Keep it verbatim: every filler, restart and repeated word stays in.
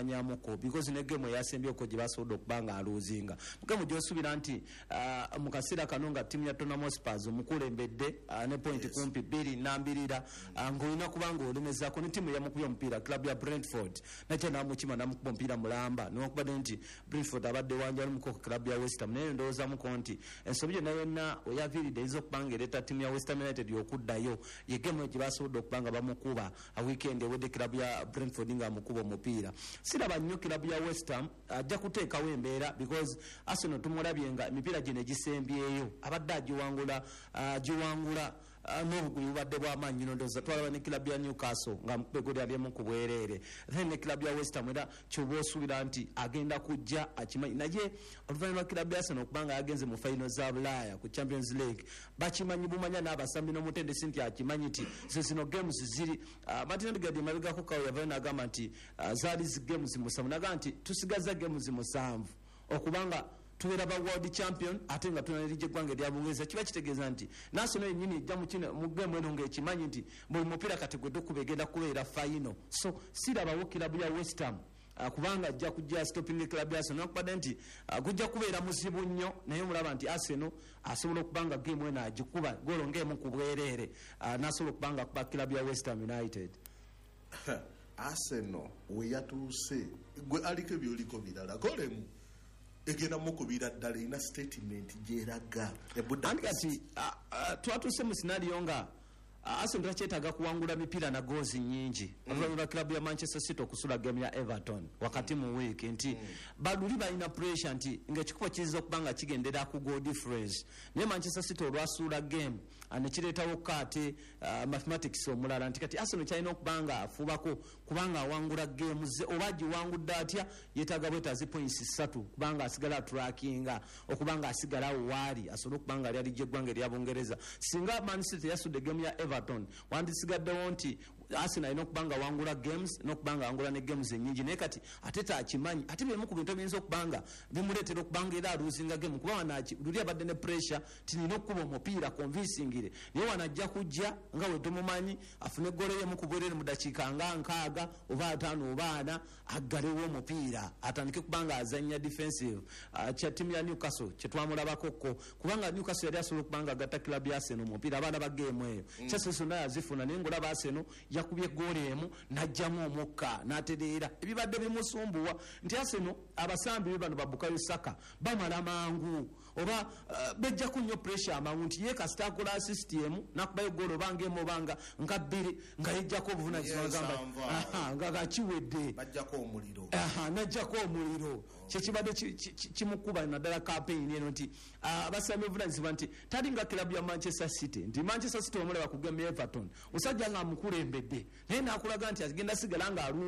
bamumanyamuko because ne game yasembyeko gye basobodde okubanga aluzinga game gyosubira nti uh, mu kaseera kano nga ttiimu ya Tottenham Spurs omukulembedde uh, ne point yes. kumpi bbiri nambirira uh, ng'olina kubanga olemezaako ne ttiimu yamukubya omupiira club ya Brentford nakyo namukima namukuba omupiira mulamba niwakubadde nti Brentford abadde wanjalumuko ku club ya West Ham naye ndowoozamuko nti ensobi yonna yonna oyaviiridde eyinza okubanga ereeta ttiimu ya West Ham United okuddayo ye game gye basobodde okubanga bamukuba a weekend ewedde club ya Brentford nga amukuba omupiira siraba nnyo club ya West Ham ajja kuteekawo embeera because Arsenal tumulabye nga emipiira gino egisembyeyo abadde agiwangula agiwangula n'obugulu bubadde bw'amaanyi nnyo ndowooza twalaba ne club ya Newcastle nga mukubegoli alyemu ku bwereere then ne club ya West Ham era kyoba osuubira nti agenda kujja akimanyi naye oluvannyuma lwa club ya Arsenal okubanga yagenze mu final za Bulaaya ku Champions League bakimanyi bumanya n'abasambi n'omutendesi nti akimanyi nti zo zino games ziri uh, Martin Odegaard emabegako kawo yavayo n'agamba nti uh, zaali zi games musanvu n'agamba nti tusigaza games musanvu okubanga tubeera ba world champion ate nga tunalirije eggwanga erya Bungereza kiba kitegeeza nti Arsenal yennyini ejja mu game eno ng'ekimanyi nti buli mupiira kati gwe tukuba egenda kubeera final so sirabawo kilabu ya West Ham Uh, kubanga ajja kujja stopping club ya Arsenal nakubadde nti uh, kujja kubeera muzibu nnyo naye mulaba nti Arsenal asobola okubanga game eno agikuba golo ng'emu ku bwereere uh, nasobola okubanga kuba club ya West Ham United. Arsenal we yatuuse gwe aliko ebyoliko birala golemu egenda mukubira ddala ina statement gyeraga ebudakati uh, uh, twatuuse mu scenario nga Uh, Arsenal takyetaaga kuwangula mipiira na goals nyingi oluvannyuma lwa club ya Manchester City okusula game ya Everton wakati mu week nti mm. baduli balina pressure nti ng'ekikubo kiyinza okubanga kigendera ku goal difference naye Manchester City olwasuula game ne kireetawo kate uh, mathematics omulala nti kati Arsenal kyalina okubanga afubako kubanga awangula game ze oba giwangudde atya yeetaaga bwetaazi points ssatu kubanga asigala trackinga okubanga asigalawo waali asobole okubanga ali alijja eggwanga erya Bungereza singa Man City yasudde game ya Everton wandisigaddewo nti Arsenal ino kubanga wangula games n'okubanga wangula ne games ennyingi naye kati ate takimanyi ate bimu ku bintu ebiyinza okubanga bimuleetera okubanga era aluzinga game kuba wanaki luli abadde ne pressure tinina okuba omupiira convincingire naye wanajja kujja nga we tumumanyi afune gole yemu ku bwerere mu dakiika nga nkaaga oba ataano oba ana aggalewo omupiira atandike kubanga azannya defensive uh, kya ttiimu ya Newcastle kye twamulabakokko kubanga Newcastle yali asobola okubanga agatta club ya Arsenal omupiira abaana ba game eyo mm. Chelsea naye azifuna naye ngolaba Arsenal yakubye goole emu najjamu omukka n'atereera ebibadde bimusumbuwa nti Arsenal abasambi be bano babukayo Saka bamala mangu oba uh, bejja ku nnyo pressure amangu nti ye kasita akola assist emu nakubayo goole obanga emu obanga nga bbiri nga yejjako obuvunaanyizibwa ngamba nga gakiwedde bajjako omuliro najjako omuliro kyekibadde kimukuba naddala campaign eno nti abasambi obuvunaanyizibwa nti tali nga kilabu ya Manchester City nti Manchester City omulaba ku game ya Everton musajja nga amukulembedde naye nakulaga nti agenda sigala nga